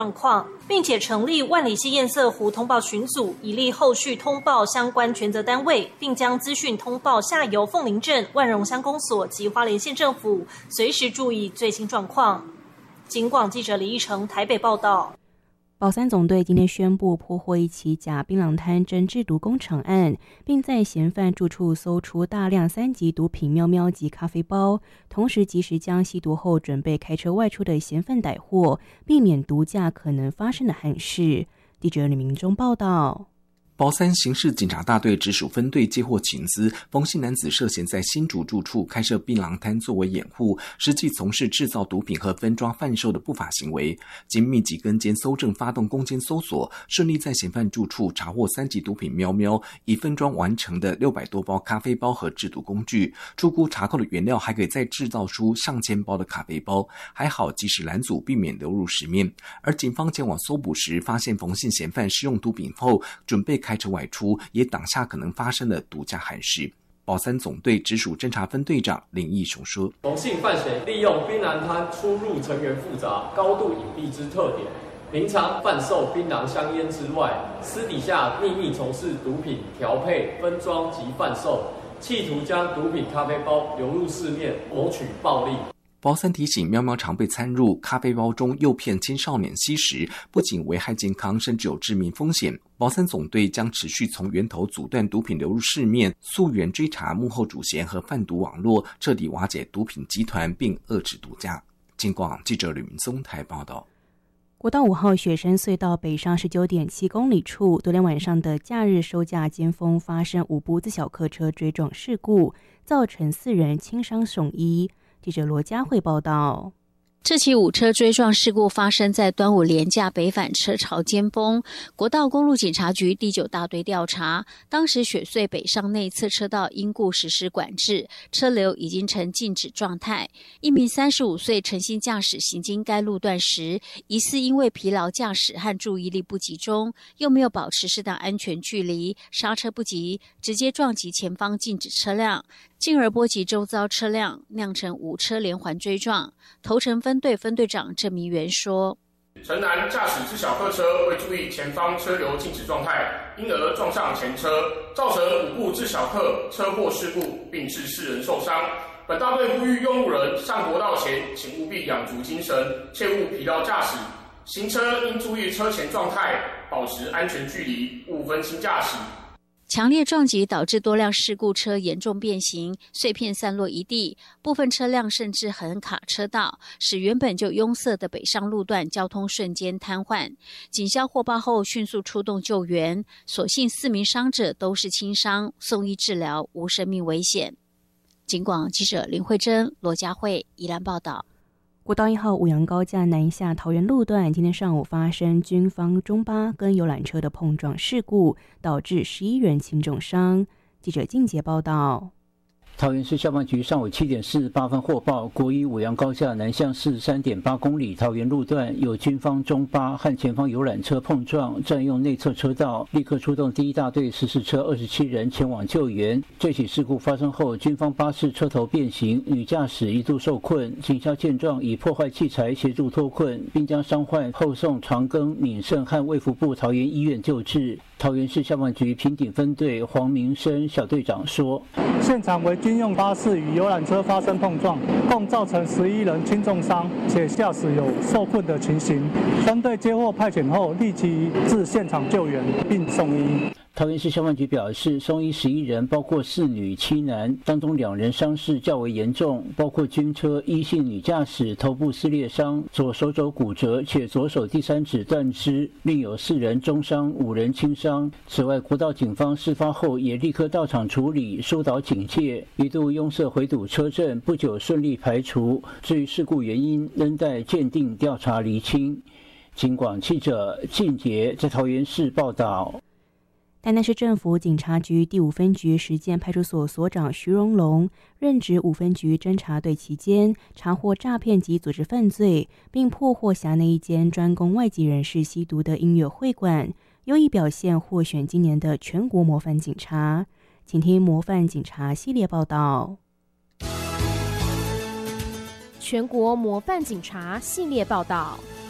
状况，并且成立万里溪堰塞湖通报群组，以利后续通报相关权责单位，并将资讯通报下游凤林镇、万荣乡公所及花莲县政府，随时注意最新状况。警广记者李义成台北报道。 保三总队今天宣布破获一起假槟榔摊真制毒工程案，并在嫌犯住处搜出大量3级毒品喵喵及咖啡包，同时及时将吸毒后准备开车外出的嫌犯逮获，避免毒驾可能发生的憾事。记者李明忠报道。 保三刑事警察大队直属分队接获情资，冯姓男子涉嫌在新竹住处开设槟榔摊作为掩护，实际从事制造毒品和分装贩售的不法行为。经密集跟监搜证发动攻坚搜索，顺利在嫌犯住处查获3级毒品喵喵，已分装完成的600多包咖啡包和制毒工具。初估查扣的原料还可以再制造出上千包的咖啡包，还好及时拦阻，避免流入市面。而警方前往搜捕时，发现冯姓嫌犯使用毒品后准备开车外出，也挡下可能发生的毒驾憾事。保三总队直属侦查分队长林义雄说：“ 冯姓犯嫌利用槟榔摊出入成员复杂、高度隐蔽之特点，平常贩售槟榔香烟之外，私底下秘密从事毒品调配、分装及贩售，企图将毒品咖啡包流入市面，谋取暴利。” 保三提醒，喵喵常被掺入咖啡包中，诱骗青少年吸食，不仅危害健康，甚至有致命风险。保三总队将持续从源头阻断毒品流入市面，溯源追查幕后主嫌和贩毒网络，彻底瓦解毒品集团，并遏制毒驾。警广记者吕明宗台报道。 国道5号雪山隧道北上19.7公里处，昨天晚上的假日收假尖峰发生5部自小客车追撞事故，造成4人轻伤送医。记者罗佳慧报道。 这起5车追撞事故发生在端午连假北返车潮尖峰，国道公路警察局第9大队调查，当时雪隧北上内侧车道因故实施管制，车流已经呈静止状态。一名35岁陈姓驾驶行经该路段时，疑似因为疲劳驾驶和注意力不集中，又没有保持适当安全距离，刹车不及，直接撞击前方静止车辆，进而波及周遭车辆，酿成5车连环追撞。头城分队分队长郑明元说：“ 陈男驾驶自小客车未注意前方车流静止状态，因而撞上前车，造成5部自小客车祸事故，并致4人受伤。本大队呼吁用路人上国道前，请务必养足精神，切勿疲劳驾驶。行车应注意车前状态，保持安全距离，勿分心驾驶。” 强烈撞击导致多辆事故车严重变形，碎片散落一地，部分车辆甚至横卡车道，使原本就拥塞的北上路段交通瞬间瘫痪。警消获报后迅速出动救援，所幸4名伤者都是轻伤，送医治疗，无生命危险。警广记者林慧珍、罗佳慧宜兰报道。 国道1号五杨高架南下桃园路段，今天上午发生军方中巴跟游览车的碰撞事故，导致11人轻重伤。记者静杰报道。 桃园市消防局上午7点48分获报，国一五杨高架南向43.8公里桃园路段有军方中巴和前方游览车碰撞，占用内侧车道，立刻出动第1大队14车27人前往救援。这起事故发生后，军方巴士车头变形，女驾驶一度受困，警消见状以破坏器材协助脱困，并将伤患后送长庚、闽盛和卫福部桃园医院救治。桃园市消防局平顶分队黄明生小队长说：“ 现场为军用巴士与游览车发生碰撞，共造成11人轻重伤，且驾驶有受困的情形。分队接获派遣后，立即至现场救援并送医。” 桃园市消防局表示，送医11人，包括4女7男，当中2人伤势较为严重，包括军车一姓女驾驶头部撕裂伤，左手肘骨折，且左手第3指断肢，另有4人中伤，5人轻伤。此外，国道警方事发后也立刻到场处理，疏导警戒，一度拥塞回堵车阵，不久顺利排除。至于事故原因，仍待鉴定调查厘清。警广记者靳杰在桃园市报道。 台南市政府警察局第5分局实践派出所所长徐荣龙任职5分局侦查队期间，查获诈骗及组织犯罪，并破获辖内一间专供外籍人士吸毒的音乐会馆，优异表现获选今年的全国模范警察。请听模范警察系列报道。 全国模范警察系列报道。